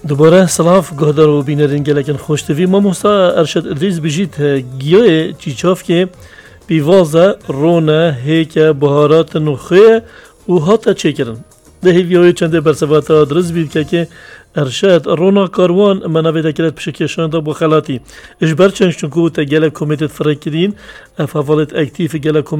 دوباره سلاف گهدار و بینرین گلکن خوشتوی ما موسا ارشد ادریس بجید گیاه چیچاف که بیوازه رونه هیک بهارات نخوی و هاتا چه کرن ده هیوی چنده برسوات آدرز بید که ارشد رونا کاروان منابع دکرت پشکشان دا بخلاتی اجبر چنشون که تا گله کمیتت فرق کردین افعالت اکتیف گله